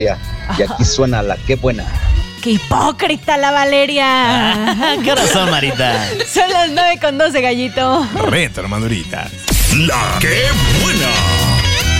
Y aquí suena la Qué Buena. ¡Qué hipócrita la Valeria! ¿Qué razón, Marita? Son las 9:12, gallito. Retro Maduritas. La Qué Buena.